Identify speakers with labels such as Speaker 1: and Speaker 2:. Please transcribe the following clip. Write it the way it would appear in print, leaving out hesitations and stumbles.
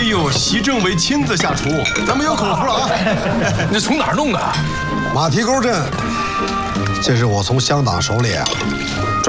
Speaker 1: 呦，习政委亲自下厨，咱们有口福了啊！
Speaker 2: 你从哪儿弄的？
Speaker 3: 马蹄沟镇，这是我从乡党手里